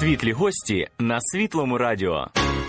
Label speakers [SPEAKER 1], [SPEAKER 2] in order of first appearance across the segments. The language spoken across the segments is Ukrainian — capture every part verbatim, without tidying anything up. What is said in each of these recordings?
[SPEAKER 1] Світлі гості на Світлому радіо.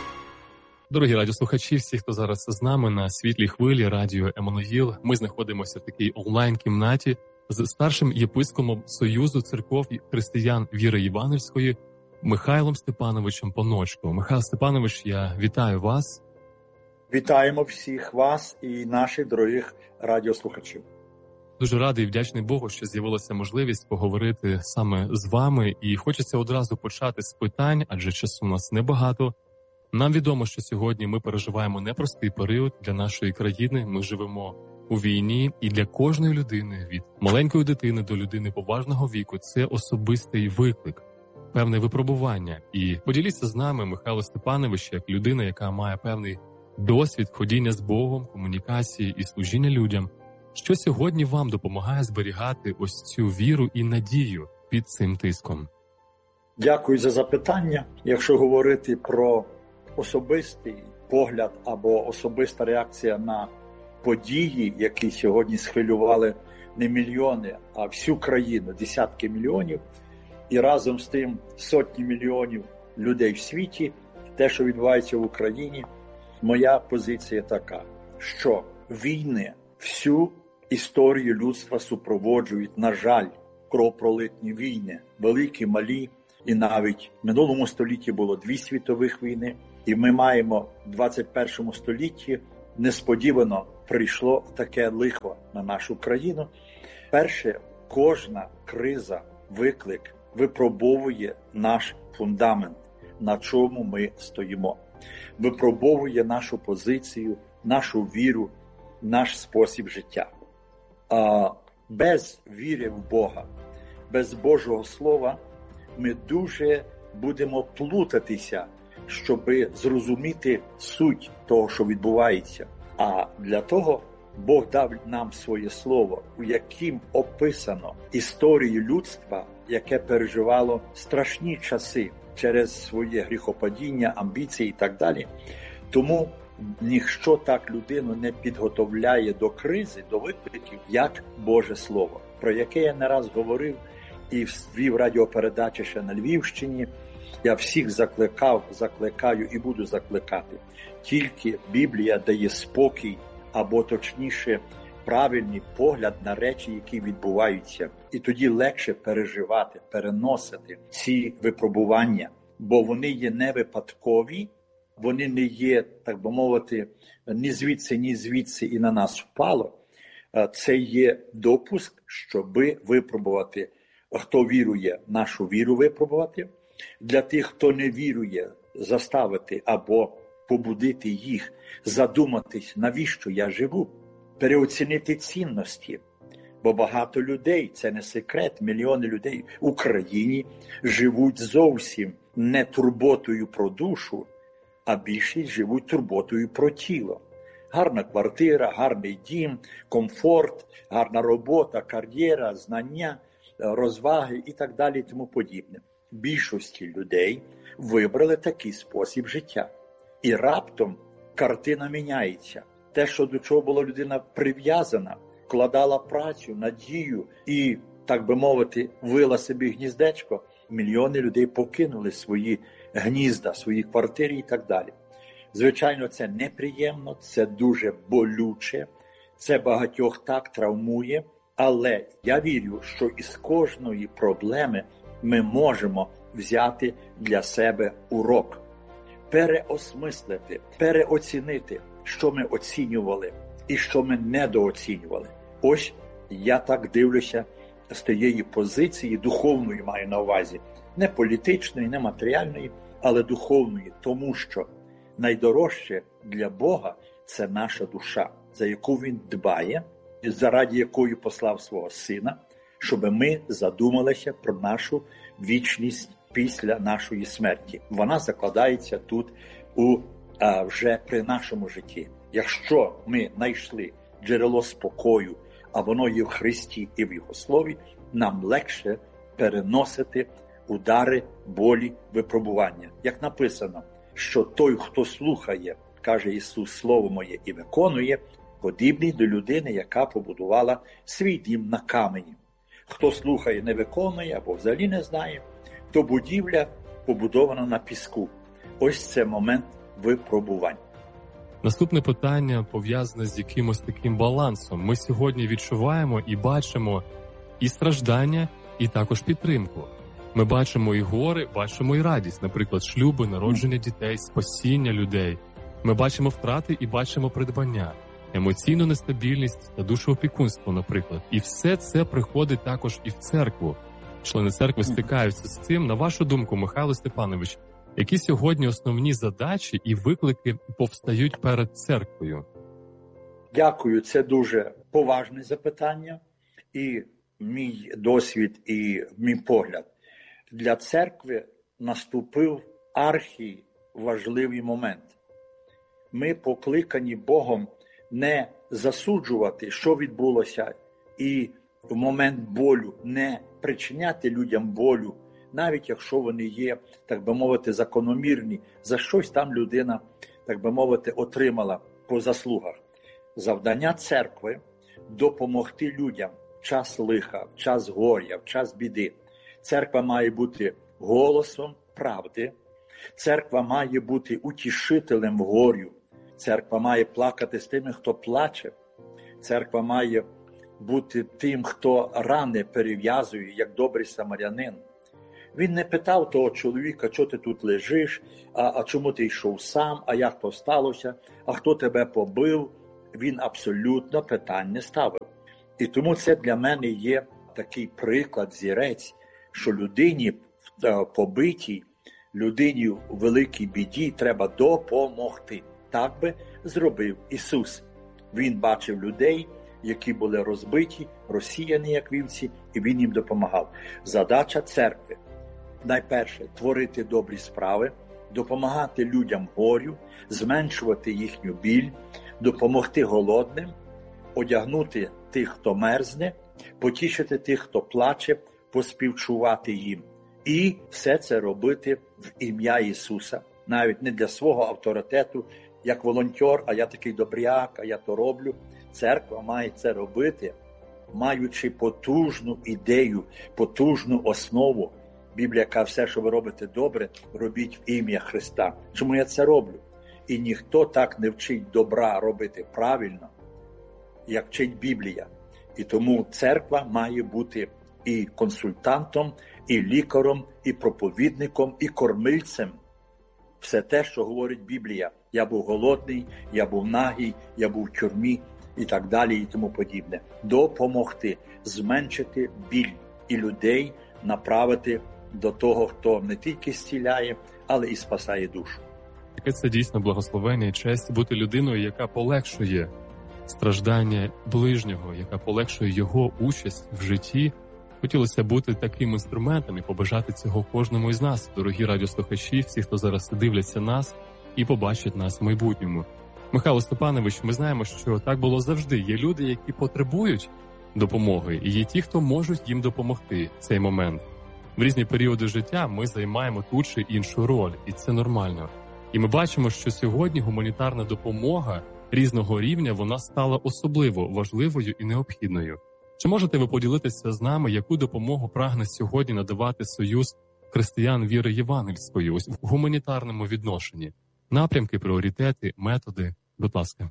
[SPEAKER 2] Дорогі радіослухачі, всі, хто зараз з нами на світлій хвилі радіо Еммануїл, ми знаходимося в такій онлайн-кімнаті з старшим єпископом Союзу церков християн віри Євангельської Михайлом Степановичем Поночко. Михайло Степанович, я вітаю вас.
[SPEAKER 3] Вітаємо всіх вас і наших дорогих радіослухачів.
[SPEAKER 2] Дуже радий і вдячний Богу, що з'явилася можливість поговорити саме з вами. І хочеться одразу почати з питань, адже часу у нас небагато. Нам відомо, що сьогодні ми переживаємо непростий період для нашої країни. Ми живемо у війні, і для кожної людини, від маленької дитини до людини поважного віку, це особистий виклик, певне випробування. І поділіться з нами, Михайло Степанович, як людина, яка має певний досвід ходіння з Богом, комунікації і служіння людям. Що сьогодні вам допомагає зберігати ось цю віру і надію під цим тиском?
[SPEAKER 3] Дякую за запитання. Якщо говорити про особистий погляд або особиста реакція на події, які сьогодні схвилювали не мільйони, а всю країну, десятки мільйонів, і разом з тим сотні мільйонів людей в світі, те, що відбувається в Україні, моя позиція така, що війни всю історію людства супроводжують, на жаль, кровопролитні війни, великі, малі, і навіть в минулому столітті було дві світових війни, і ми маємо в двадцять першому столітті несподівано прийшло таке лихо на нашу країну. Перше, кожна криза, виклик випробовує наш фундамент, на чому ми стоїмо. Випробовує нашу позицію, нашу віру, наш спосіб життя. А без віри в Бога, без Божого Слова ми дуже будемо плутатися, щоб зрозуміти суть того, що відбувається. А для того Бог дав нам своє слово, у яким описано історію людства, яке переживало страшні часи через своє гріхопадіння, амбіції і так далі. Тому ніщо так людину не підготовляє до кризи, до викликів, як Боже Слово, про яке я не раз говорив і вів радіопередачі ще на Львівщині. Я всіх закликав, закликаю і буду закликати. Тільки Біблія дає спокій, або точніше, правильний погляд на речі, які відбуваються. І тоді легше переживати, переносити ці випробування, бо вони є не випадкові, вони не є, так би мовити, ні звідси, ні звідси і на нас впало. Це є допуск, щоби випробувати, хто вірує, нашу віру випробувати. Для тих, хто не вірує, заставити або побудити їх, задуматись, навіщо я живу, переоцінити цінності. Бо багато людей, це не секрет, мільйони людей в Україні живуть зовсім не турботою про душу, а більшість живуть турботою про тіло. Гарна квартира, гарний дім, комфорт, гарна робота, кар'єра, знання, розваги і так далі і тому подібне. Більшості людей вибрали такий спосіб життя. І раптом картина міняється. Те, що до чого була людина прив'язана, вкладала працю, надію і, так би мовити, вила собі гніздечко, мільйони людей покинули свої гнізда, свої квартири і так далі. Звичайно, це неприємно, це дуже болюче, це багатьох так травмує, але я вірю, що із кожної проблеми ми можемо взяти для себе урок, переосмислити, переоцінити, що ми оцінювали і що ми недооцінювали. Ось я так дивлюся з тієї позиції, духовної маю на увазі, не політичної, не матеріальної, але духовної, тому що найдорожче для Бога – це наша душа, за яку Він дбає, заради якої послав свого Сина, щоб ми задумалися про нашу вічність після нашої смерті. Вона закладається тут у, а, вже при нашому житті. Якщо ми знайшли джерело спокою, а воно є в Христі і в Його Слові, нам легше переносити удари, болі, випробування. Як написано, що той, хто слухає, каже Ісус, Слово моє і виконує, подібний до людини, яка побудувала свій дім на камені. Хто слухає, не виконує або взагалі не знає, то будівля побудована на піску. Ось це момент випробувань.
[SPEAKER 2] Наступне питання пов'язане з якимось таким балансом. Ми сьогодні відчуваємо і бачимо і страждання, і також підтримку. Ми бачимо і гори, бачимо і радість, наприклад, шлюби, народження дітей, спасіння людей. Ми бачимо втрати і бачимо придбання, емоційну нестабільність та душоопікунство, наприклад. І все це приходить також і в церкву. Члени церкви стикаються з цим. На вашу думку, Михайло Степанович, які сьогодні основні задачі і виклики повстають перед церквою?
[SPEAKER 3] Дякую, це дуже поважне запитання. І мій досвід, і мій погляд. Для церкви наступив архіважливий момент. Ми покликані Богом не засуджувати, що відбулося, і в момент болю не причиняти людям болю, навіть якщо вони є, так би мовити, закономірні, за щось там людина, так би мовити, отримала по заслугах. Завдання церкви – допомогти людям в час лиха, в час горя, в час біди. Церква має бути голосом правди, церква має бути утішителем в горю, церква має плакати з тими, хто плаче, церква має бути тим, хто рани перев'язує, як добрий самарянин. Він не питав того чоловіка, що ти тут лежиш, а, а чому ти йшов сам, а як то сталося, а хто тебе побив. Він абсолютно питань не ставив. І тому це для мене є такий приклад, зірець, що людині побитій, людині в великій біді треба допомогти. Так би зробив Ісус. Він бачив людей, які були розбиті, розсіяні, як вівці, і Він їм допомагав. Задача церкви – найперше – творити добрі справи, допомагати людям горю, зменшувати їхню біль, допомогти голодним, одягнути тих, хто мерзне, потішити тих, хто плаче, поспівчувати їм. І все це робити в ім'я Ісуса. Навіть не для свого авторитету, як волонтер, а я такий добряк, а я то роблю. Церква має це робити, маючи потужну ідею, потужну основу. Біблія каже, все, що ви робите добре, робіть в ім'я Христа. Чому я це роблю? І ніхто так не вчить добра робити правильно, як вчить Біблія. І тому церква має бути і консультантом, і лікарем, і проповідником, і кормильцем. Все те, що говорить Біблія. Я був голодний, я був нагий, я був в тюрмі і так далі, і тому подібне. Допомогти, зменшити біль і людей направити до того, хто не тільки зціляє, але і спасає душу.
[SPEAKER 2] Яке це дійсно благословення і честь бути людиною, яка полегшує страждання ближнього, яка полегшує його участь в житті. Хотілося бути таким інструментом і побажати цього кожному із нас, дорогі радіослухачі, всі, хто зараз дивляться нас і побачать нас в майбутньому. Михайло Степанович, ми знаємо, що так було завжди. Є люди, які потребують допомоги, і є ті, хто можуть їм допомогти в цей момент. В різні періоди життя ми займаємо ту чи іншу роль, і це нормально. І ми бачимо, що сьогодні гуманітарна допомога різного рівня, вона стала особливо важливою і необхідною. Чи можете ви поділитися з нами, яку допомогу прагне сьогодні надавати Союз християн віри євангельської ось в гуманітарному відношенні? Напрямки, пріоритети, методи, будь ласка.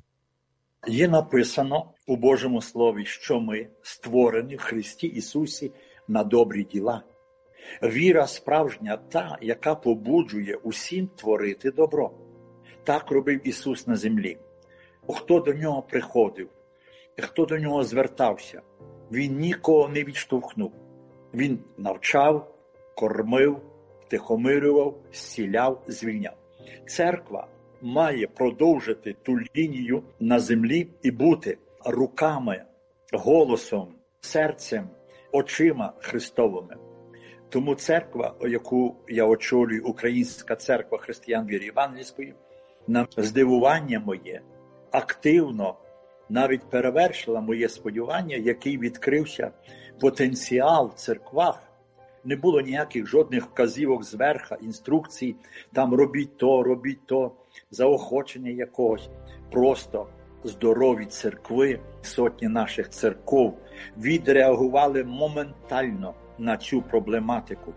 [SPEAKER 3] Є написано у Божому Слові, що ми створені в Христі Ісусі на добрі діла. Віра справжня та, яка побуджує усім творити добро. Так робив Ісус на землі. Хто до Нього приходив, хто до Нього звертався, Він нікого не відштовхнув. Він навчав, кормив, втихомирював, зціляв, звільняв. Церква має продовжити ту лінію на землі і бути руками, голосом, серцем, очима Христовими. Тому церква, яку я очолюю, Українська церква християн віри євангельської, на здивування моє, активно навіть перевершила моє сподівання, який відкрився потенціал в церквах. Не було ніяких жодних вказівок зверха, інструкцій, там робіть то, робіть то, заохочення якогось. Просто здорові церкви, сотні наших церков відреагували моментально на цю проблематику.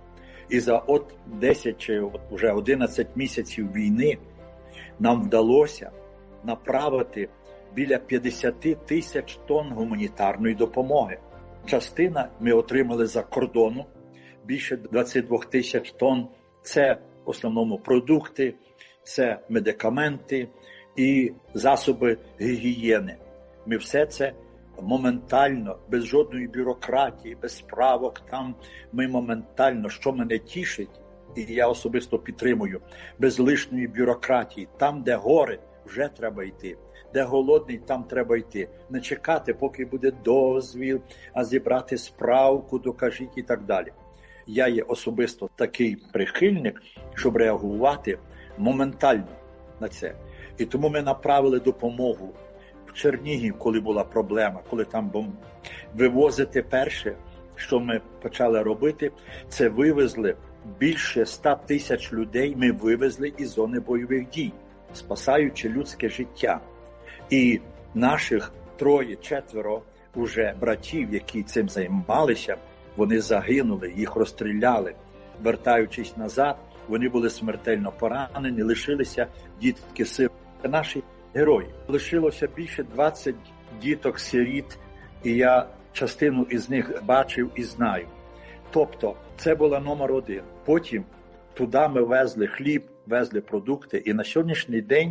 [SPEAKER 3] І за от десять чи от вже одинадцять місяців війни нам вдалося направити біля п'ятдесят тисяч тонн гуманітарної допомоги. Частина ми отримали за кордону, більше двадцять два тисяч тонн. Це в основному продукти, це медикаменти і засоби гігієни. Ми все це моментально, без жодної бюрократії, без справок, там ми моментально, що мене тішить, і я особисто підтримую, без лишньої бюрократії. Там, де горе, вже треба йти. Де голодний, там треба йти. Не чекати, поки буде дозвіл, а зібрати справку, докажіть і так далі. Я є особисто такий прихильник, щоб реагувати моментально на це. І тому ми направили допомогу в Чернігів, коли була проблема, коли там бомб... вивозити перше, що ми почали робити, це вивезли більше ста тисяч людей, ми вивезли із зони бойових дій, спасаючи людське життя. І наших троє, четверо уже братів, які цим займалися, вони загинули, їх розстріляли. Вертаючись назад, вони були смертельно поранені, лишилися дітки-сироти. Це наші герої. Лишилося більше двадцять діток-сиріт, і я частину із них бачив і знаю. Тобто, це була номер один. Потім туди ми везли хліб, везли продукти, і на сьогоднішній день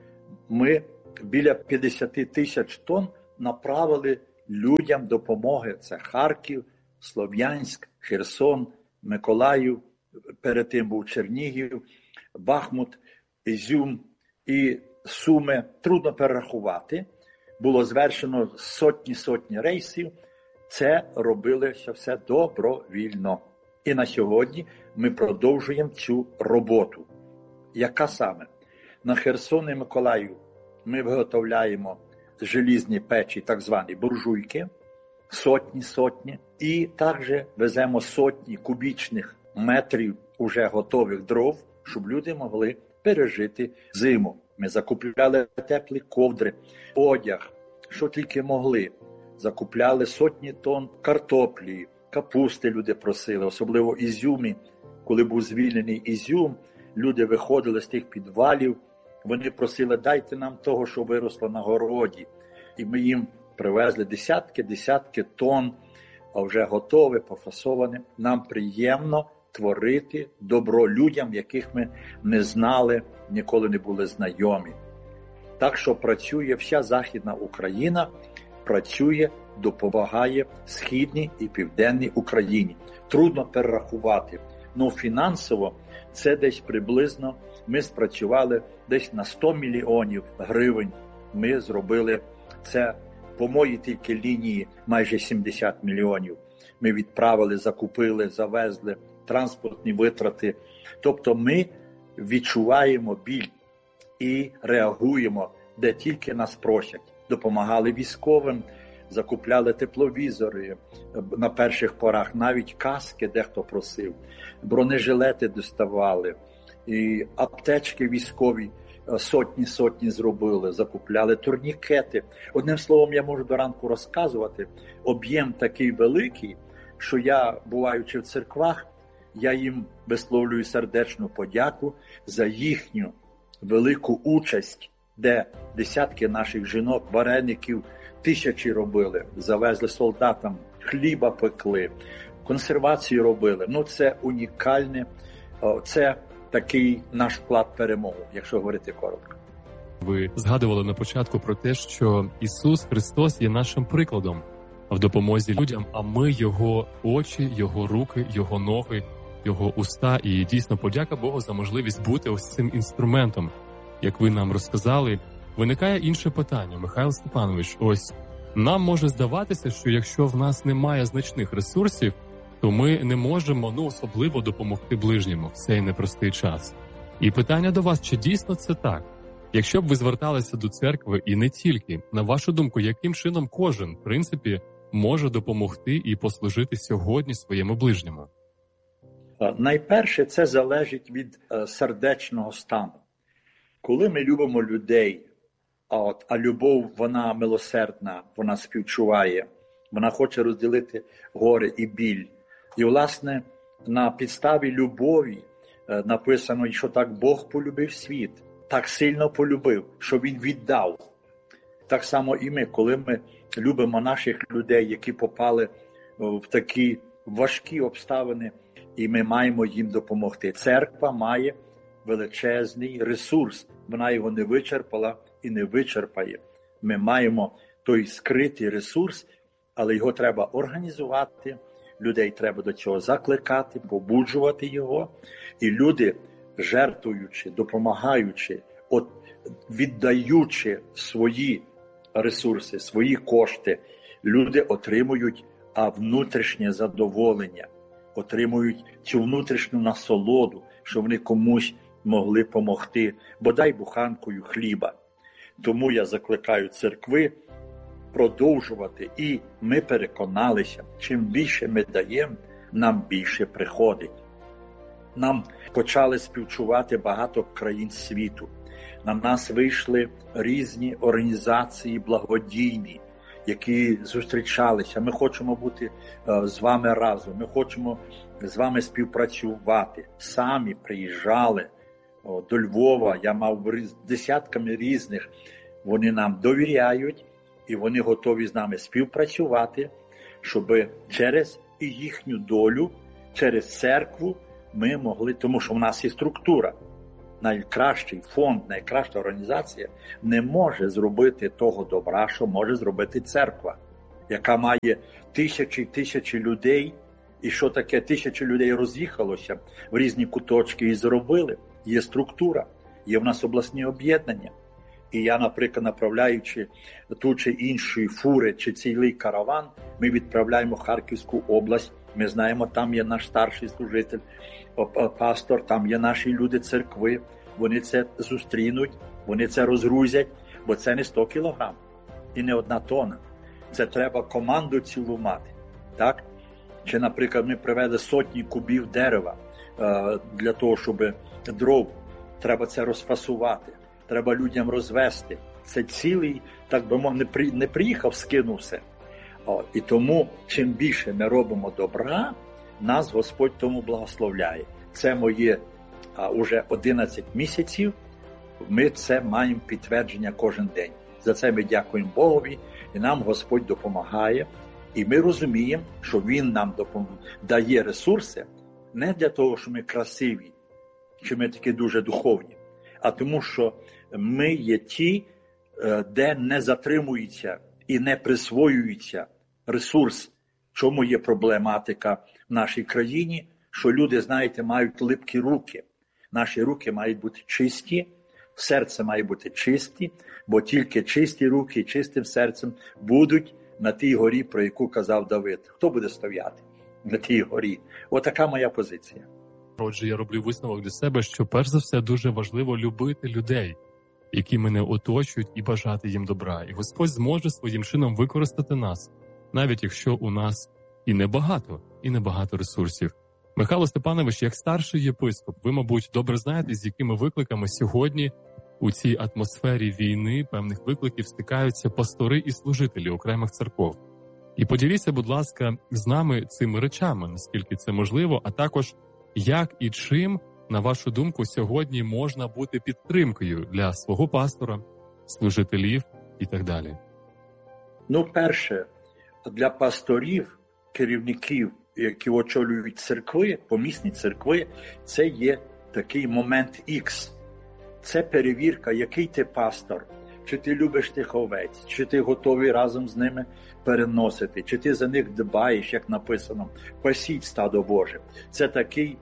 [SPEAKER 3] ми біля п'ятдесят тисяч тонн направили людям допомоги. Це Харків, Слов'янськ, Херсон, Миколаїв, перед тим був Чернігів, Бахмут, Ізюм і Суми. Трудно перерахувати. Було звершено сотні-сотні рейсів. Це робилося все добровільно. І на сьогодні ми продовжуємо цю роботу. Яка саме? На Херсон і Миколаїв ми виготовляємо желізні печі, так звані буржуйки, сотні-сотні. І також веземо сотні кубічних метрів уже готових дров, щоб люди могли пережити зиму. Ми закупляли теплі ковдри, одяг, що тільки могли. Закупляли сотні тонн картоплі, капусти люди просили, особливо Ізюмі. Коли був звільнений Ізюм, люди виходили з тих підвалів, вони просили, дайте нам того, що виросло на городі. І ми їм привезли десятки-десятки тонн, а вже готове, пофасоване. Нам приємно творити добро людям, яких ми не знали, ніколи не були знайомі. Так що працює вся Західна Україна, працює, допомагає Східній і Південній Україні. Трудно перерахувати, але фінансово це десь приблизно, ми спрацювали десь на сто мільйонів гривень. Ми зробили це по моїй тільки лінії майже сімдесят мільйонів. Ми відправили, закупили, завезли, транспортні витрати. Тобто ми відчуваємо біль і реагуємо, де тільки нас просять. Допомагали військовим, закупляли тепловізори на перших порах, навіть каски дехто просив, бронежилети доставали, і аптечки військові сотні-сотні зробили, закупляли турнікети. Одним словом, я можу до ранку розказувати, об'єм такий великий, що я, буваючи в церквах, я їм висловлюю сердечну подяку за їхню велику участь, де десятки наших жінок, вареників, тисячі робили, завезли солдатам, хліба пекли, консервацію робили. Ну, це унікальне, це такий наш вклад перемоги, якщо говорити коротко.
[SPEAKER 2] Ви згадували на початку про те, що Ісус Христос є нашим прикладом в допомозі людям, а ми Його очі, Його руки, Його ноги, Його уста. І дійсно подяка Богу за можливість бути ось цим інструментом. Як ви нам розказали, виникає інше питання. Михайло Степанович, ось нам може здаватися, що якщо в нас немає значних ресурсів, то ми не можемо, ну, особливо допомогти ближньому в цей непростий час. І питання до вас, чи дійсно це так? Якщо б ви зверталися до церкви і не тільки, на вашу думку, яким чином кожен, в принципі, може допомогти і послужити сьогодні своєму ближньому?
[SPEAKER 3] Найперше, це залежить від е, сердечного стану. Коли ми любимо людей, а, от, а любов, вона милосердна, вона співчуває, вона хоче розділити горе і біль. І, власне, на підставі любові написано, що так Бог полюбив світ, так сильно полюбив, що Він віддав. Так само і ми, коли ми любимо наших людей, які попали в такі важкі обставини, і ми маємо їм допомогти. Церква має величезний ресурс, вона його не вичерпала і не вичерпає. Ми маємо той скритий ресурс, але його треба організувати, людей треба до цього закликати, побуджувати його. І люди, жертвуючи, допомагаючи, от, віддаючи свої ресурси, свої кошти, люди отримують а внутрішнє задоволення, отримують цю внутрішню насолоду, що вони комусь могли допомогти, бодай буханкою хліба. Тому я закликаю церкви продовжувати, і ми переконалися, чим більше ми даємо, нам більше приходить. Нам почали співчувати багато країн світу. На нас вийшли різні організації благодійні, які зустрічалися. Ми хочемо бути е, з вами разом, ми хочемо з вами співпрацювати. Самі приїжджали о, до Львова, я мав з десятками різних. Вони нам довіряють і вони готові з нами співпрацювати, щоб через і їхню долю, через церкву ми могли, тому що в нас є структура. Найкращий фонд, найкраща організація не може зробити того добра, що може зробити церква, яка має тисячі і тисячі людей. І що таке тисячі людей роз'їхалося в різні куточки і зробили? Є структура, є в нас обласні об'єднання. І я, наприклад, направляючи ту чи інші фури, чи цілий караван, ми відправляємо в Харківську область. Ми знаємо, там є наш старший служитель, пастор, там є наші люди церкви. Вони це зустрінуть, вони це розгрузять, бо це не сто кілограм і не одна тонна. Це треба команду цілу мати. Так? Чи, наприклад, ми привезли сотні кубів дерева е, для того, щоб дров, треба це розфасувати, треба людям розвести. Це цілий, так би мовити, не, при, не приїхав, скинув все. О, і тому, чим більше ми робимо добра, нас Господь тому благословляє. Це моє а, уже одинадцять місяців, ми це маємо підтвердження кожен день. За це ми дякуємо Богові, і нам Господь допомагає. І ми розуміємо, що Він нам допом... дає ресурси не для того, що ми красиві, що ми такі дуже духовні, а тому, що ми є ті, де не затримується і не присвоюється ресурс. Чому є проблематика в нашій країні, що люди, знаєте, мають липкі руки. Наші руки мають бути чисті, серце має бути чисті, бо тільки чисті руки, чистим серцем будуть на тій горі, про яку казав Давид. Хто буде стояти на тій горі? Отака моя позиція.
[SPEAKER 2] Отже, я роблю висновок для себе, що перш за все дуже важливо любити людей, які мене оточують, і бажати їм добра. І Господь зможе своїм чином використати нас, навіть якщо у нас і небагато, і небагато ресурсів. Михайло Степанович, як старший єпископ, ви, мабуть, добре знаєте, з якими викликами сьогодні у цій атмосфері війни, певних викликів, стикаються пастори і служителі окремих церков. І поділіться, будь ласка, з нами цими речами, наскільки це можливо, а також як і чим, на вашу думку, сьогодні можна бути підтримкою для свого пастора, служителів і так далі.
[SPEAKER 3] Ну, перше, для пасторів, керівників, які очолюють церкви, помісні церкви, це є такий момент Х. Це перевірка, який ти пастор, чи ти любиш тих овець, чи ти готовий разом з ними переносити, чи ти за них дбаєш, як написано, пасіть стадо Боже. Це такий,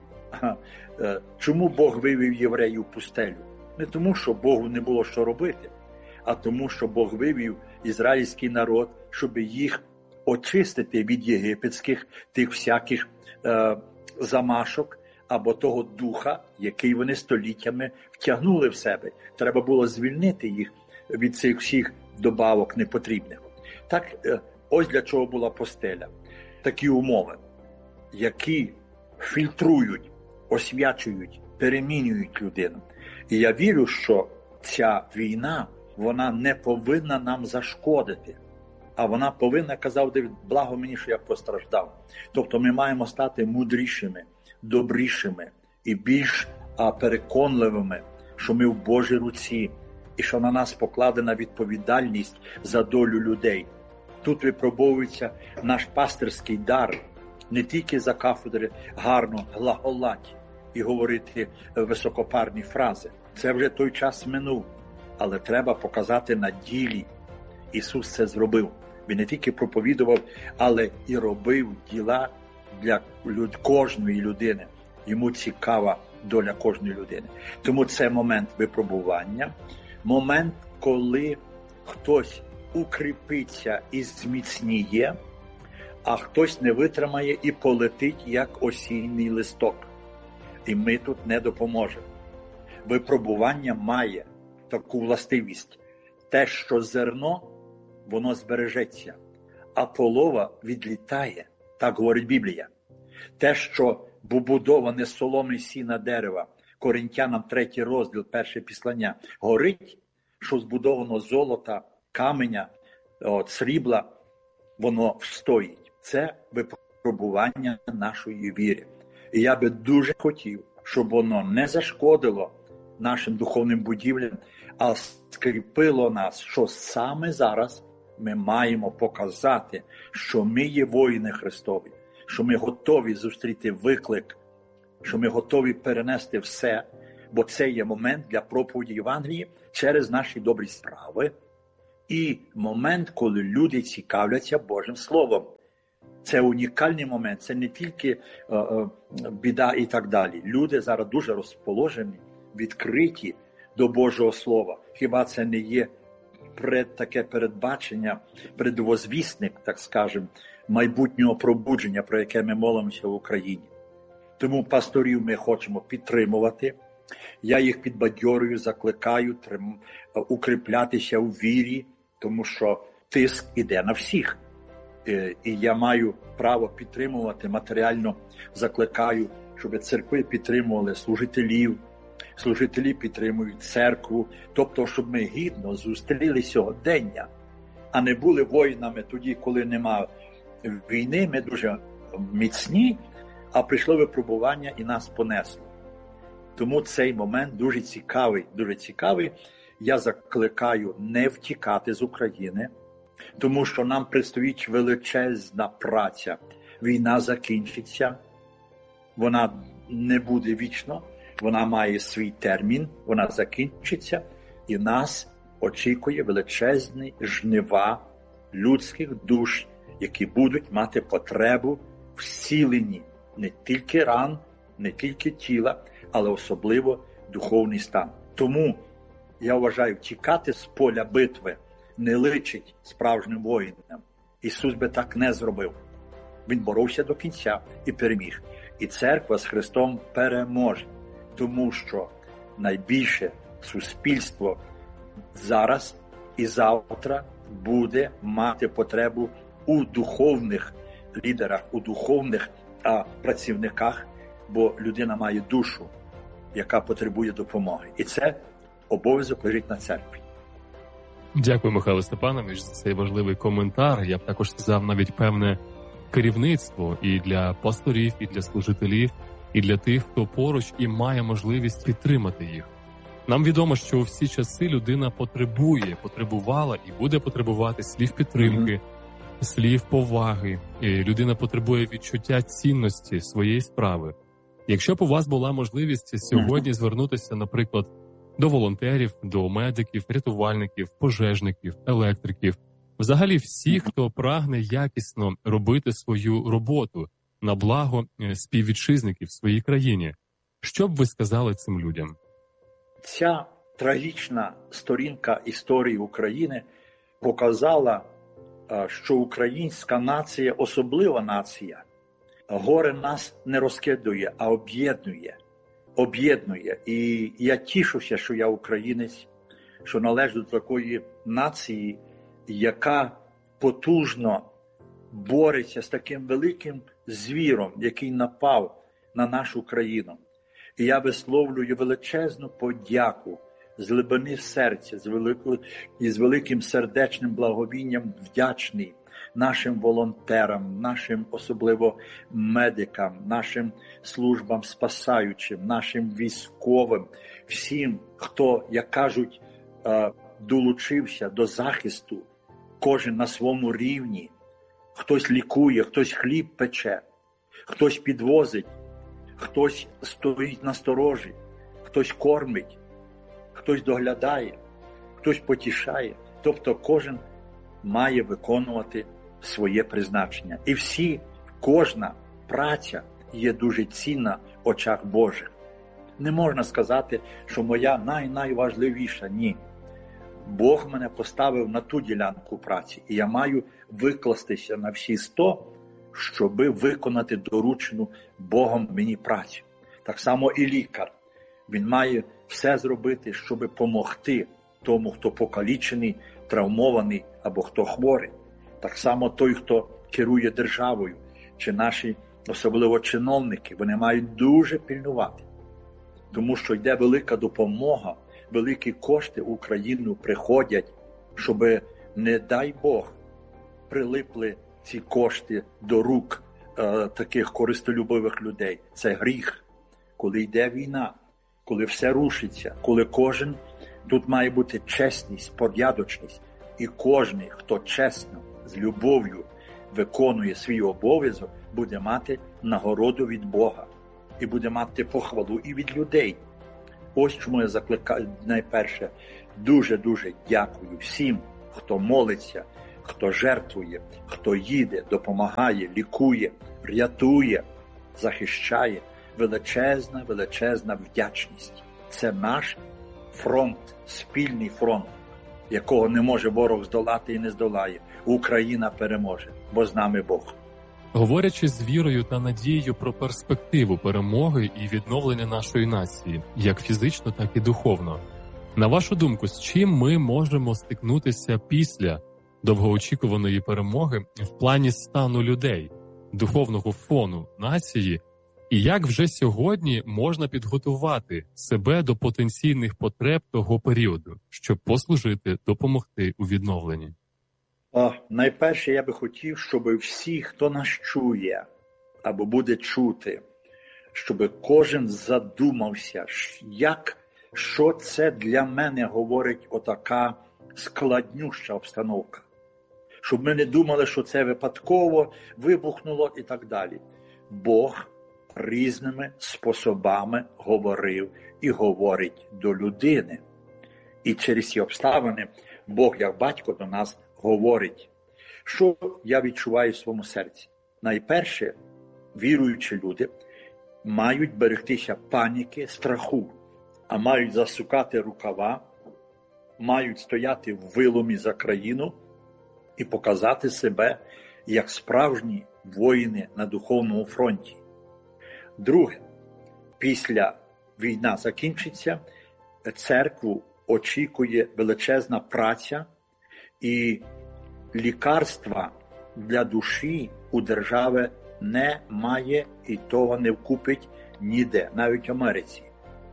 [SPEAKER 3] чому Бог вивів євреїв в пустелю? Не тому, що Богу не було що робити, а тому, що Бог вивів ізраїльський народ, щоб їх очистити від єгипетських тих всяких е, замашок, або того духа, який вони століттями втягнули в себе. Треба було звільнити їх від цих всіх добавок непотрібних. Так, ось для чого була постеля. Такі умови, які фільтрують, освячують, перемінюють людину. І я вірю, що ця війна, вона не повинна нам зашкодити. А вона повинна, казав Давид, благо мені, що я постраждав. Тобто ми маємо стати мудрішими, добрішими і більш переконливими, що ми в Божій руці і що на нас покладена відповідальність за долю людей. Тут випробовується наш пастирський дар, не тільки за кафедри гарно глаголати і говорити високопарні фрази. Це вже той час минув, але треба показати на ділі. Ісус це зробив. Він не тільки проповідував, але і робив діла для люд... кожної людини. Йому цікава доля кожної людини. Тому це момент випробування, момент, коли хтось укріпиться і зміцніє, а хтось не витримає і полетить, як осінній листок. І ми тут не допоможемо. Випробування має таку властивість. Те, що зерно, воно збережеться, а полова відлітає, так говорить Біблія. Те, що побудоване соломи сіна дерева, Коринтянам третій розділ, перше післання, горить, що збудовано золота, каменя, от, срібла, воно встоїть. Це випробування нашої віри. І я би дуже хотів, щоб воно не зашкодило нашим духовним будівлям, а скріпило нас, що саме зараз ми маємо показати, що ми є воїни Христові, що ми готові зустріти виклик, що ми готові перенести все, бо це є момент для проповіді Євангелії через наші добрі справи і момент, коли люди цікавляться Божим Словом. Це унікальний момент, це не тільки е, е, біда і так далі. Люди зараз дуже розположені, відкриті до Божого Слова. Хіба це не є пред, таке передбачення, предвозвісник, так скажемо, майбутнього пробудження, про яке ми молимося в Україні. Тому пасторів ми хочемо підтримувати. Я їх підбадьорюю, закликаю трим... укріплятися у вірі, тому що тиск іде на всіх. І я маю право підтримувати, матеріально закликаю, щоб церкви підтримували служителів, служителі підтримують церкву, тобто, щоб ми гідно зустріли сьогодення, а не були воїнами тоді, коли нема війни, ми дуже міцні, а прийшло випробування і нас понесло. Тому цей момент дуже цікавий, дуже цікавий. Я закликаю не втікати з України, тому що нам предстоїть величезна праця. Війна закінчиться, вона не буде вічно, вона має свій термін, вона закінчиться, і нас очікує величезні жнива людських душ, які будуть мати потребу в зціленні не тільки ран, не тільки тіла, але особливо духовний стан. Тому, я вважаю, тікати з поля битви не личить справжнім воїнам. Ісус би так не зробив. Він боровся до кінця і переміг. І церква з Христом переможе. Тому що найбільше суспільство зараз і завтра буде мати потребу у духовних лідерах, у духовних а, працівниках, бо людина має душу, яка потребує допомоги. І це обов'язок лежить на церкві.
[SPEAKER 2] Дякую, Михайло Степанович, за цей важливий коментар. Я б також сказав навіть певне керівництво і для пасторів, і для служителів, і для тих, хто поруч і має можливість підтримати їх. Нам відомо, що у всі часи людина потребує, потребувала і буде потребувати слів підтримки, mm-hmm. слів поваги. І людина потребує відчуття цінності своєї справи. Якщо б у вас була можливість сьогодні mm-hmm. звернутися, наприклад, до волонтерів, до медиків, рятувальників, пожежників, електриків, взагалі всіх, хто прагне якісно робити свою роботу на благо співвітчизників в своїй країні, що б ви сказали цим людям?
[SPEAKER 3] Ця трагічна сторінка історії України показала, що українська нація – особлива нація. Горе нас не розкидує, а об'єднує. Об'єднує. І я тішуся, що я українець, що належу до такої нації, яка потужно бореться з таким великим звіром, який напав на нашу країну. І я висловлюю величезну подяку з глибини серця, з великою, і з великим сердечним благовінням вдячний нашим волонтерам, нашим особливо медикам, нашим службам спасаючим, нашим військовим, всім, хто, як кажуть, долучився до захисту, кожен на своєму рівні. Хтось лікує, хтось хліб пече, хтось підвозить, хтось стоїть на сторожі, хтось кормить, хтось доглядає, хтось потішає. Тобто кожен має виконувати своє призначення. І всі, кожна праця є дуже цінна в очах Божих. Не можна сказати, що моя най-найважливіша. Ні. Бог мене поставив на ту ділянку праці, і я маю викластися на всі сто, щоби виконати доручену Богом мені працю. Так само і лікар. Він має все зробити, щоб допомогти тому, хто покалічений, травмований або хто хворий. Так само той, хто керує державою, чи наші, особливо чиновники, вони мають дуже пильнувати. Тому що йде велика допомога, великі кошти в Україну приходять, щоб, не дай Бог, прилипли ці кошти до рук е, таких користолюбивих людей. Це гріх. Коли йде війна, коли все рушиться, коли кожен, тут має бути чесність, порядочність. І кожен, хто чесно, з любов'ю виконує свій обов'язок, буде мати нагороду від Бога. І буде мати похвалу і від людей. Ось чому я закликаю, найперше, дуже-дуже дякую всім, хто молиться, хто жертвує, хто їде, допомагає, лікує, рятує, захищає. Величезна, величезна вдячність. Це наш фронт, спільний фронт, якого не може ворог здолати і не здолає. Україна переможе, бо з нами Бог.
[SPEAKER 2] Говорячи з вірою та надією про перспективу перемоги і відновлення нашої нації, як фізично, так і духовно, на вашу думку, з чим ми можемо стикнутися після довгоочікуваної перемоги в плані стану людей, духовного фону нації, і як вже сьогодні можна підготувати себе до потенційних потреб того періоду, щоб послужити, допомогти у відновленні?
[SPEAKER 3] О, найперше, я би хотів, щоб всі, хто нас чує або буде чути, щоб кожен задумався, як, що це для мене говорить отака складнюща обстановка. Щоб ми не думали, що це випадково вибухнуло і так далі. Бог різними способами говорив і говорить до людини. І через ці обставини Бог, як батько, до нас говорить. Що я відчуваю в своєму серці? Найперше, віруючі люди мають берегтися паніки, страху, а мають засукати рукава, мають стояти в виломі за країну і показати себе як справжні воїни на духовному фронті. Друге, після війна закінчиться, церкву очікує величезна праця і лікарства для душі у держави немає і того не вкупить ніде, навіть в Америці.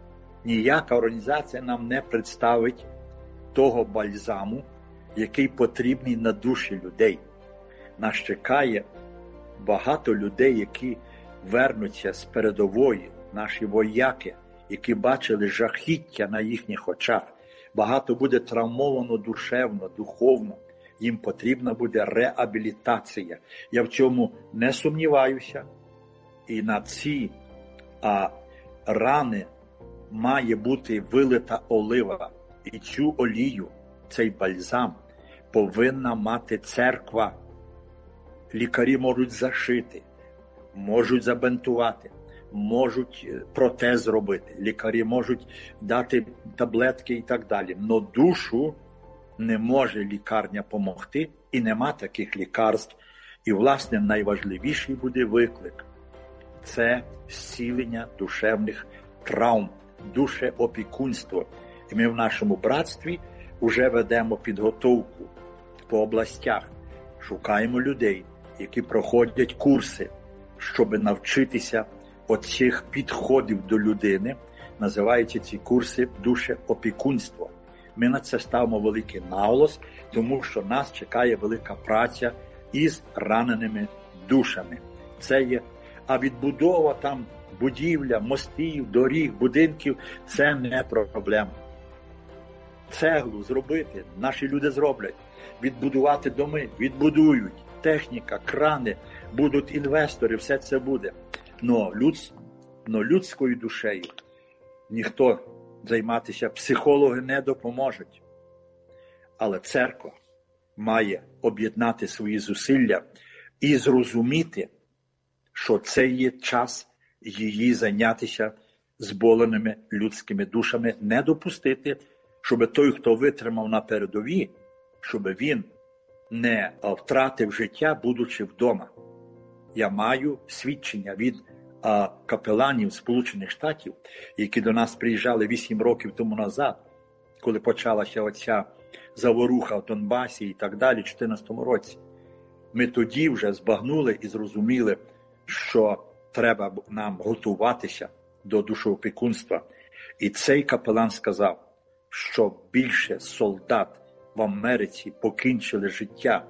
[SPEAKER 3] Ніяка організація нам не представить того бальзаму, який потрібний на душі людей. Нас чекає багато людей, які вернуться з передової, наші вояки, які бачили жахіття на їхніх очах. Багато буде травмовано душевно, духовно. Їм потрібна буде реабілітація. Я в цьому не сумніваюся. І на ці а, рани має бути вилита олива. І цю олію, цей бальзам, повинна мати церква. Лікарі можуть зашити, можуть забинтувати, можуть протез зробити, лікарі можуть дати таблетки і так далі. Но душу не може лікарня помогти, і нема таких лікарств. І, власне, найважливіший буде виклик – це зцілення душевних травм, душеопікунство. І ми в нашому братстві вже ведемо підготовку по областях, шукаємо людей, які проходять курси, щоб навчитися оцих підходів до людини. Називаються ці курси душеопікунство. Ми на це ставимо великий наголос, тому що нас чекає велика праця із раненими душами. Це є, а відбудова там будівля, мостів, доріг, будинків – це не проблема. Цеглу зробити наші люди зроблять, відбудувати доми, відбудують, техніка, крани, будуть інвестори, все це буде. Но, людсь, но людською душею ніхто займатися, психологи не допоможуть. Але церква має об'єднати свої зусилля і зрозуміти, що це є час її зайнятися зболеними людськими душами, не допустити, щоб той, хто витримав на передовій, щоб він не втратив життя, будучи вдома. Я маю свідчення від а, капеланів Сполучених Штатів, які до нас приїжджали вісім років тому назад, коли почалася оця заворуха в Донбасі і так далі, в дві тисячі чотирнадцятому році. Ми тоді вже збагнули і зрозуміли, що треба нам готуватися до душоопікунства. І цей капелан сказав, що більше солдат в Америці покінчили життя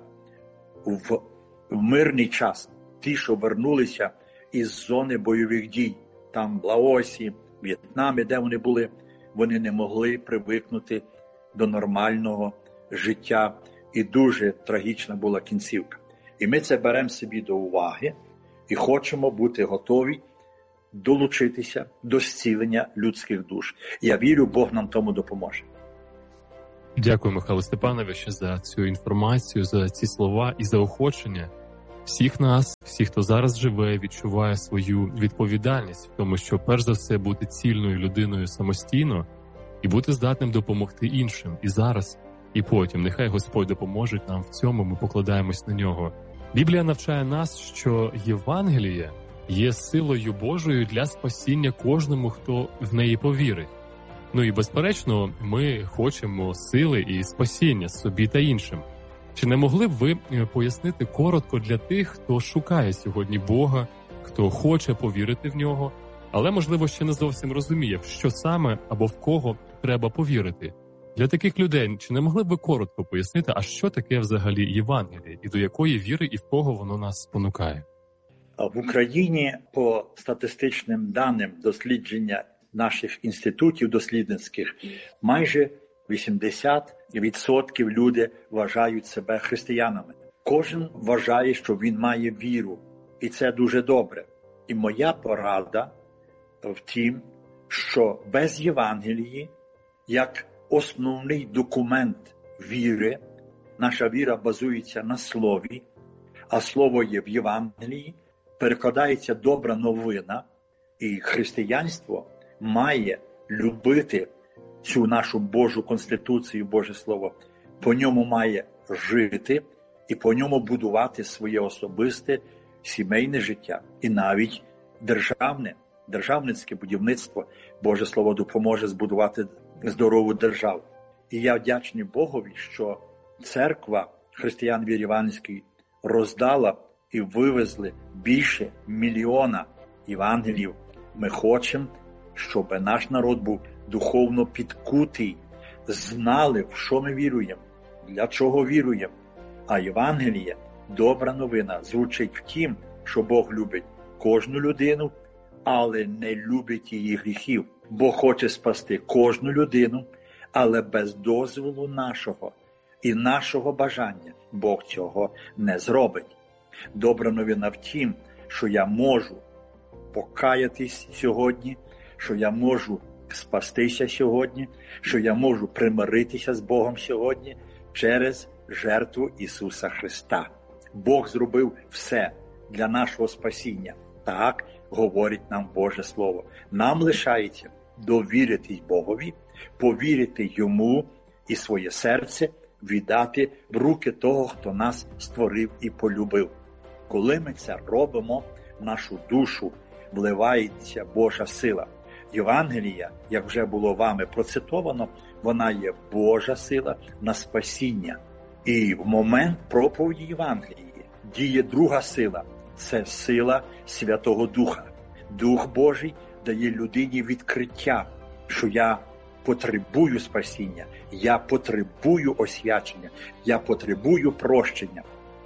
[SPEAKER 3] в, в мирний час. Ті, що вернулися із зони бойових дій, там в Лаосі, В'єтнамі, де вони були, вони не могли привикнути до нормального життя. І дуже трагічна була кінцівка. І ми це беремо собі до уваги і хочемо бути готові долучитися до зцілення людських душ. Я вірю, Бог нам тому допоможе.
[SPEAKER 2] Дякую, Михайло Степановичу, за цю інформацію, за ці слова і заохочення всіх нас, всіх, хто зараз живе, відчуває свою відповідальність в тому, що перш за все бути цільною людиною самостійно і бути здатним допомогти іншим. І зараз, і потім. Нехай Господь допоможе нам в цьому, ми покладаємось на нього. Біблія навчає нас, що Євангеліє є силою Божою для спасіння кожному, хто в неї повірить. Ну і, безперечно, ми хочемо сили і спасіння собі та іншим. Чи не могли б ви пояснити коротко для тих, хто шукає сьогодні Бога, хто хоче повірити в нього, але, можливо, ще не зовсім розуміє, в що саме або в кого треба повірити? Для таких людей, чи не могли б ви коротко пояснити, а що таке взагалі Євангеліє і до якої віри і в кого воно нас спонукає?
[SPEAKER 3] В Україні по статистичним даним дослідження наших інститутів дослідницьких майже вісімдесят відсотків люди вважають себе християнами. Кожен вважає, що він має віру, і це дуже добре. І моя порада в тім, що без Євангелії, як основний документ віри, наша віра базується на слові, а слово є в Євангелії, перекладається добра новина, і християнство має любити цю нашу Божу Конституцію, Боже Слово, по ньому має жити і по ньому будувати своє особисте сімейне життя і навіть державне, державницьке будівництво. Боже Слово допоможе збудувати здорову державу. І я вдячний Богові, що церква християн віри євангельської роздала і вивезли більше мільйона євангелів. Ми хочемо, щоб наш народ був духовно підкутий, знали, в що ми віруємо, для чого віруємо. А Євангеліє, добра новина, звучить в тім, що Бог любить кожну людину, але не любить її гріхів. Бог хоче спасти кожну людину, але без дозволу нашого і нашого бажання Бог цього не зробить. Добра новина в тім, що я можу покаятись сьогодні, що я можу спастися сьогодні, що я можу примиритися з Богом сьогодні через жертву Ісуса Христа. Бог зробив все для нашого спасіння. Так говорить нам Боже Слово. Нам лишається довіритись Богові, повірити Йому і своє серце віддати в руки того, хто нас створив і полюбив. Коли ми це робимо, в нашу душу вливається Божа сила. Євангелія, як вже було вами процитовано, вона є Божа сила на спасіння. І в момент проповіді Євангелії діє друга сила – це сила Святого Духа. Дух Божий дає людині відкриття, що я потребую спасіння, я потребую освячення, я потребую прощення.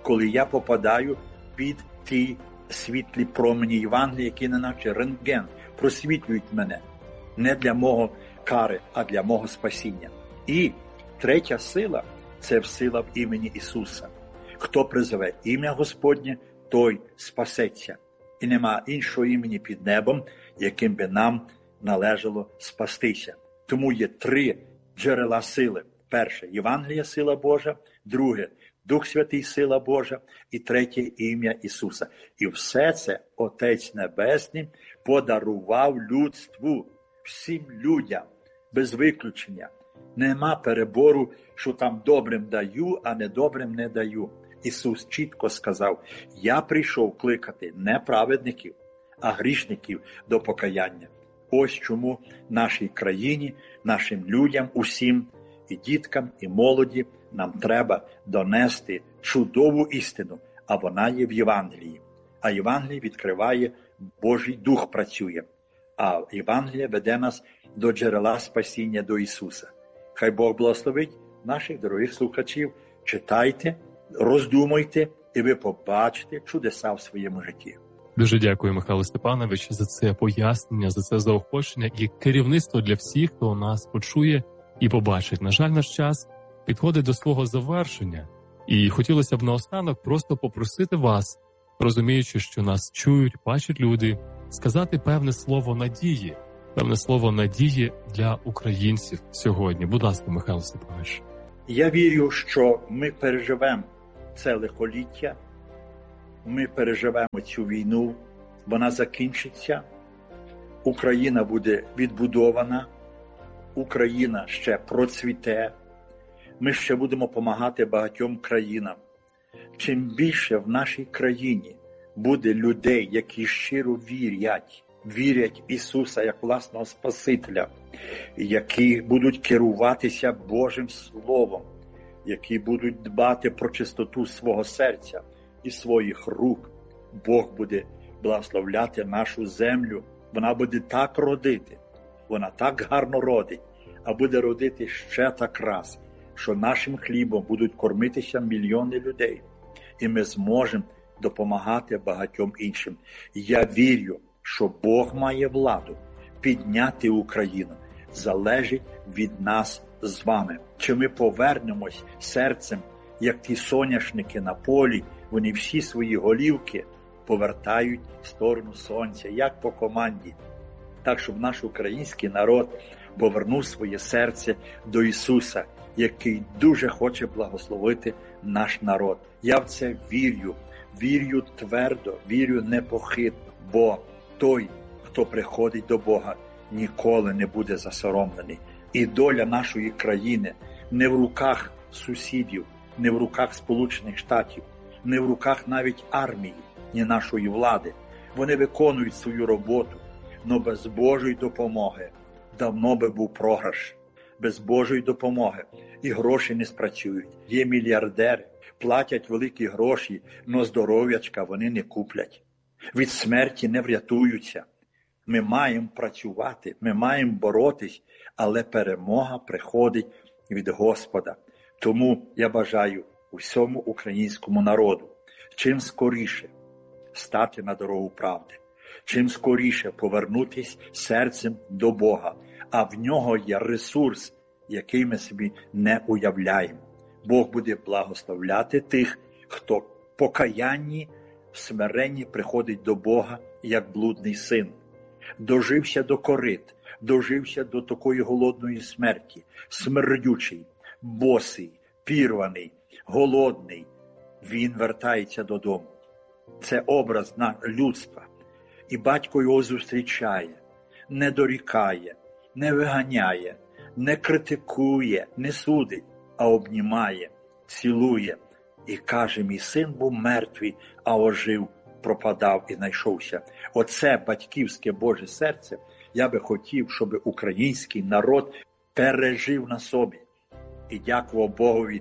[SPEAKER 3] коли я попадаю під ті світлі промені Євангелія, які не наче рентген, просвітлюють мене. Не для мого кари, а для мого спасіння. І третя сила – це сила в імені Ісуса. Хто призове ім'я Господнє, той спасеться. І нема іншого імені під небом, яким би нам належало спастися. Тому є три джерела сили. Перше – Євангелія, сила Божа. Друге – Дух Святий, сила Божа. І третє – ім'я Ісуса. І все це Отець Небесний подарував людству, всім людям, без виключення. Нема перебору, що там добрим даю, а недобрим не даю. Ісус чітко сказав: я прийшов кликати не праведників, а грішників до покаяння. Ось чому нашій країні, нашим людям, усім, і діткам, і молоді, нам треба донести чудову істину, а вона є в Євангелії. А Євангелій відкриває, Божий Дух працює. А Євангелія веде нас до джерела спасіння, до Ісуса. Хай Бог благословить наших дорогих слухачів. Читайте, роздумуйте, і ви побачите чудеса в своєму житті.
[SPEAKER 2] Дуже дякую, Михайло Степанович, за це пояснення, за це заохочення і керівництво для всіх, хто нас почує і побачить. На жаль, наш час підходить до свого завершення. І хотілося б наостанок просто попросити вас, розуміючи, що нас чують, бачать люди, сказати певне слово надії, певне слово надії для українців сьогодні. Будь ласка, Михайло Степанович.
[SPEAKER 3] Я вірю, що ми переживемо це лихоліття, ми переживемо цю війну, вона закінчиться, Україна буде відбудована, Україна ще процвіте, ми ще будемо допомагати багатьом країнам. Чим більше в нашій країні буде людей, які щиро вірять, вірять в Ісуса як власного Спасителя, які будуть керуватися Божим Словом, які будуть дбати про чистоту свого серця і своїх рук, Бог буде благословляти нашу землю. Вона буде так родити, вона так гарно родить, а буде родити ще так раз, що нашим хлібом будуть кормитися мільйони людей. І ми зможемо допомагати багатьом іншим. Я вірю, що Бог має владу підняти Україну. Залежить від нас з вами. Чи ми повернемось серцем, як ті соняшники на полі, вони всі свої голівки повертають в сторону сонця, як по команді. Так, щоб наш український народ повернув своє серце до Ісуса, який дуже хоче благословити наш народ. Я в це вірю, вірю твердо, вірю непохитно, бо той, хто приходить до Бога, ніколи не буде засоромлений. І доля нашої країни не в руках сусідів, не в руках Сполучених Штатів, не в руках навіть армії, ні нашої влади. Вони виконують свою роботу, але без Божої допомоги давно би був програш. Без Божої допомоги і гроші не спрацюють. Є мільярдери, платять великі гроші, але здоров'ячка вони не куплять. Від смерті не врятуються. Ми маємо працювати, ми маємо боротись, але перемога приходить від Господа. Тому я бажаю усьому українському народу чим скоріше стати на дорогу правди, чим скоріше повернутись серцем до Бога, а в нього є ресурс, який ми собі не уявляємо. Бог буде благословляти тих, хто в покаянні, в смиренні приходить до Бога, як блудний син. Дожився до корит, дожився до такої голодної смерті, смердючий, босий, пірваний, голодний. Він вертається додому. Це образ на людства. І батько його зустрічає, не дорікає, не виганяє, не критикує, не судить, а обнімає, цілує. І каже: мій син був мертвий, а ожив, пропадав і знайшовся. Оце батьківське Боже серце я би хотів, щоб український народ пережив на собі. І дякував Богові,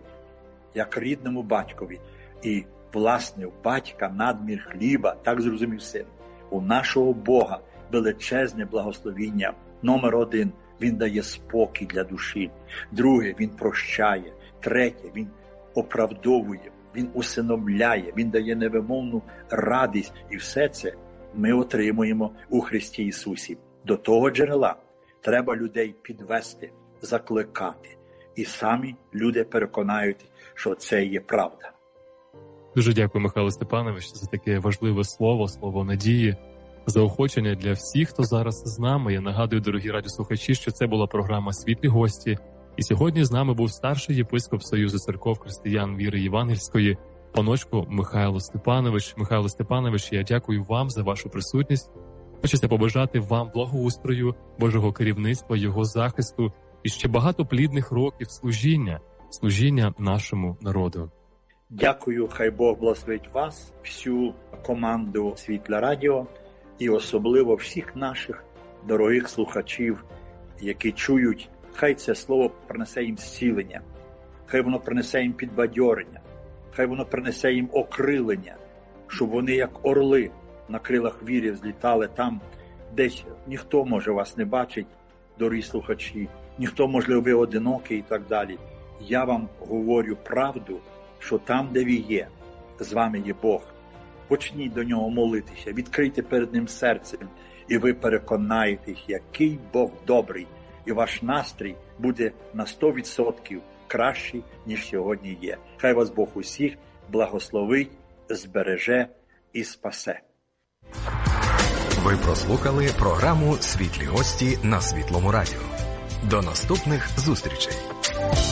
[SPEAKER 3] як рідному батькові. І, власне, у батька надмір хліба, так зрозумів син. У нашого Бога величезне благословіння. Номер один – Він дає спокій для душі. Друге – Він прощає. Третє – Він оправдовує. Він усиновляє, Він дає невимовну радість. І все це ми отримуємо у Христі Ісусі. До того джерела треба людей підвести, закликати. І самі люди переконають, що це є правда.
[SPEAKER 2] Дуже дякую, Михайло Степанович, за таке важливе слово, слово надії, заохочення для всіх, хто зараз з нами. Я нагадую, дорогі радіослухачі, що це була програма «Світлі гості». І сьогодні з нами був старший єпископ Союзу церков християн віри євангельської, паночко Михайло Степанович. Михайло Степанович, я дякую вам за вашу присутність. Хочеться побажати вам благоустрою, Божого керівництва, Його захисту і ще багато плідних років служіння, служіння нашому народу.
[SPEAKER 3] Дякую, хай Бог благословить вас, всю команду «Світла Радіо» і особливо всіх наших дорогих слухачів, які чують. Хай це слово принесе їм зцілення, хай воно принесе їм підбадьорення, хай воно принесе їм окрилення, щоб вони, як орли, на крилах віри злітали там, десь ніхто, може, вас не бачить, дорогі слухачі, ніхто, можливо, ви одинокий і так далі. Я вам говорю правду, що там, де ви є, з вами є Бог. Почніть до Нього молитися, відкрийте перед Ним серцем, і ви переконаєтесь, який Бог добрий, і ваш настрій буде на сто відсотків кращий, ніж сьогодні є. Хай вас Бог усіх благословить, збереже і спасе.
[SPEAKER 4] Ви прослухали програму «Світлі гості» на Світлому Радіо. До наступних зустрічей!